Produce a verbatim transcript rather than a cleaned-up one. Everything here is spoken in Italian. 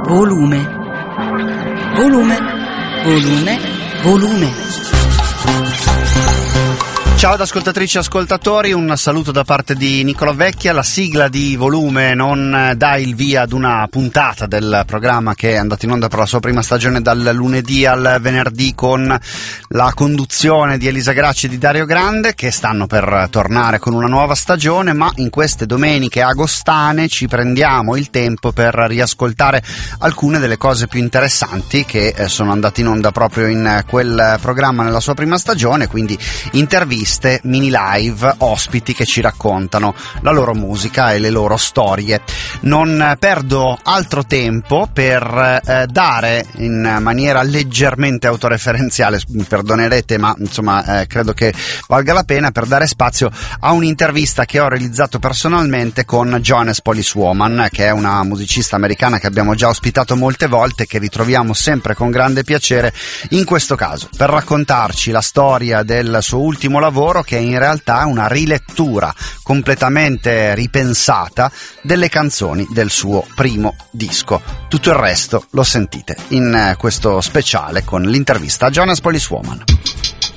volume, volume, volume, volume. Ciao ad ascoltatrici e ascoltatori, un saluto da parte di Nicola Vecchia. La sigla di Volume non dà il via ad una puntata del programma che è andato in onda per la sua prima stagione dal lunedì al venerdì con la conduzione di Elisa Gracci e di Dario Grande, che stanno per tornare con una nuova stagione, ma in queste domeniche agostane ci prendiamo il tempo per riascoltare alcune delle cose più interessanti che sono andate in onda proprio in quel programma nella sua prima stagione, quindi interviste, mini live, ospiti che ci raccontano la loro musica e le loro storie. Non perdo altro tempo per eh, dare in maniera leggermente autoreferenziale, mi perdonerete ma insomma eh, credo che valga la pena, per dare spazio a un'intervista che ho realizzato personalmente con Johannes Policewoman, che è una musicista americana che abbiamo già ospitato molte volte, che ritroviamo sempre con grande piacere in questo caso per raccontarci la storia del suo ultimo lavoro, che è in realtà una rilettura completamente ripensata delle canzoni del suo primo disco. Tutto il resto lo sentite in questo speciale con l'intervista a Johannes Policewoman.